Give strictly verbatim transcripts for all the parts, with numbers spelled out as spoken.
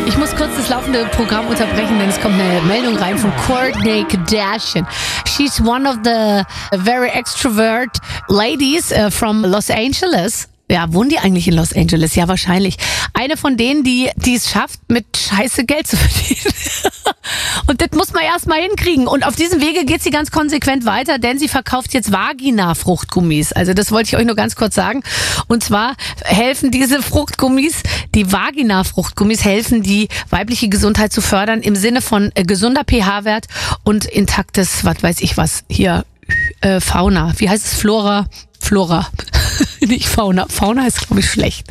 Ich muss kurz das laufende Programm unterbrechen, denn es kommt eine Meldung rein von Kourtney Kardashian. She's one of the very extrovert ladies uh, from Los Angeles. Ja, wohnen die eigentlich in Los Angeles? Ja, wahrscheinlich. Eine von denen, die die es schafft, mit Scheiße Geld zu verdienen. Und das muss man erstmal hinkriegen. Und auf diesem Wege geht sie ganz konsequent weiter, denn sie verkauft jetzt Vagina-Fruchtgummis. Also das wollte ich euch nur ganz kurz sagen. Und zwar helfen diese Fruchtgummis, die Vagina-Fruchtgummis, helfen die weibliche Gesundheit zu fördern im Sinne von äh, gesunder pH-Wert und intaktes, was weiß ich was, hier äh, Fauna. Wie heißt es? Flora? Flora. Nicht Fauna. Fauna ist, glaube ich, schlecht.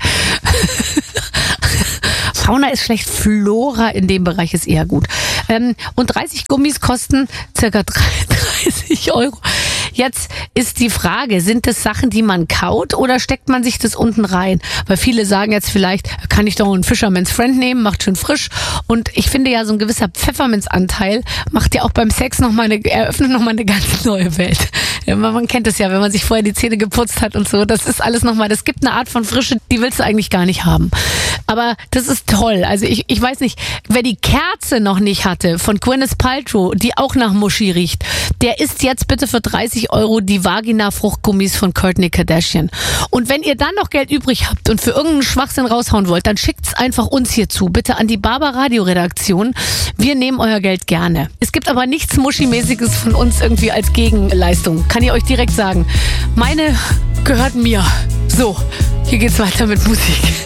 Fauna ist schlecht, Flora in dem Bereich ist eher gut. Ähm, und dreißig Gummis kosten circa dreißig Euro. Jetzt ist die Frage, sind das Sachen, die man kaut oder steckt man sich das unten rein? Weil viele sagen jetzt vielleicht, kann ich doch einen Fisherman's Friend nehmen, macht schön frisch. Und ich finde ja, so ein gewisser Pfefferminzanteil macht ja auch beim Sex noch mal eine, eröffnet nochmal eine ganz neue Welt. Ja, man kennt es ja, wenn man sich vorher die Zähne geputzt hat und so, das ist alles nochmal, das gibt eine Art von Frische, die willst du eigentlich gar nicht haben. Aber das ist toll. Also ich, ich weiß nicht, wer die Kerze noch nicht hatte von Gwyneth Paltrow, die auch nach Muschi riecht, der isst jetzt bitte für dreißig Euro die Vagina-Fruchtgummis von Kourtney Kardashian. Und wenn ihr dann noch Geld übrig habt und für irgendeinen Schwachsinn raushauen wollt, dann schickt's einfach uns hier zu, bitte an die Barber Radio Redaktion. Wir nehmen euer Geld gerne. Es gibt aber nichts Muschi-mäßiges von uns irgendwie als Gegenleistung. Kann ich euch direkt sagen. Meine gehört mir. So, hier geht's weiter mit Musik.